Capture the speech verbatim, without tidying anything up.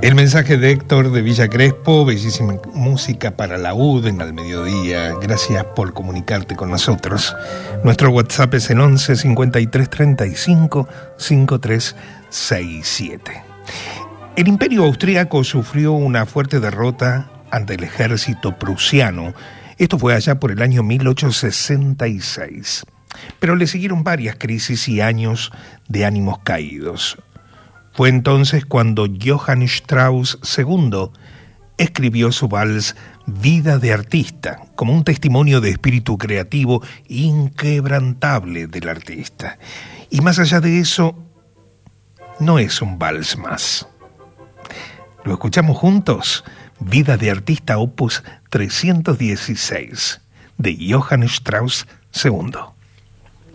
El mensaje de Héctor de Villa Crespo, bellísima música para la U D en al mediodía. Gracias por comunicarte con nosotros. Nuestro WhatsApp es el once cincuenta y tres treinta y cinco cincuenta y tres sesenta y siete. El Imperio Austríaco sufrió una fuerte derrota ante el ejército prusiano. Esto fue allá por el año mil ochocientos sesenta y seis. Pero le siguieron varias crisis y años de ánimos caídos. Fue entonces cuando Johann Strauss segundo escribió su vals Vida de Artista, como un testimonio de espíritu creativo inquebrantable del artista. Y más allá de eso, no es un vals más. ¿Lo escuchamos juntos? Vida de Artista, opus trescientos dieciséis, de Johann Strauss segundo.